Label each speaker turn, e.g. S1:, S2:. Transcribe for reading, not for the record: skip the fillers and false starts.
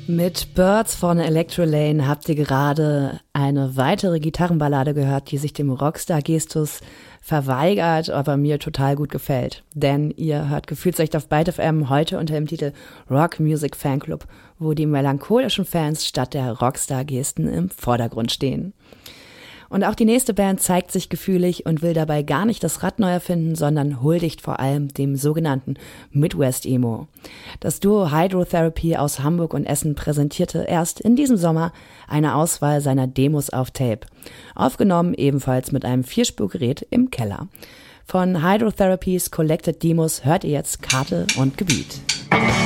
S1: Mit Birds von Electrolane habt ihr gerade eine weitere Gitarrenballade gehört, die sich dem Rockstar-Gestus verweigert, aber mir total gut gefällt. Denn ihr hört Gefühlsecht auf Byte FM heute unter dem Titel Rock Music Fanclub, wo die melancholischen Fans statt der Rockstar-Gesten im Vordergrund stehen. Und auch die nächste Band zeigt sich gefühlig und will dabei gar nicht das Rad neu erfinden, sondern huldigt vor allem dem sogenannten Midwest-Emo. Das Duo Hydrotherapy aus Hamburg und Essen präsentierte erst in diesem Sommer eine Auswahl seiner Demos auf Tape. Aufgenommen ebenfalls mit einem 4-Spurgerät im Keller. Von Hydrotherapies Collected Demos hört ihr jetzt Karte und Gebiet.